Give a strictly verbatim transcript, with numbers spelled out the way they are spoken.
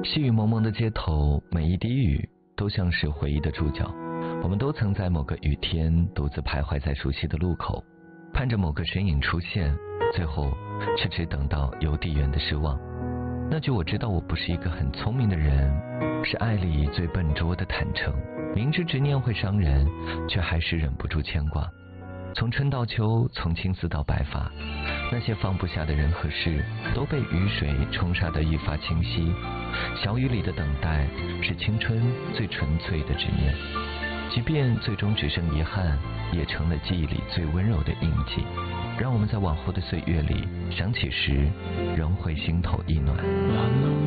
细雨蒙蒙的街头，每一滴雨都像是回忆的注脚。我们都曾在某个雨天独自徘徊在熟悉的路口，盼着某个身影出现，最后却只等到邮递员的失望。那句我知道我不是一个很聪明的人，是爱里最笨拙的坦诚。明知执念会伤人，却还是忍不住牵挂。从春到秋，从青丝到白发，那些放不下的人和事都被雨水冲刷得愈发清晰。小雨里的等待是青春最纯粹的执念，即便最终只剩遗憾，也成了记忆里最温柔的印记，让我们在往后的岁月里想起时仍会心头一暖。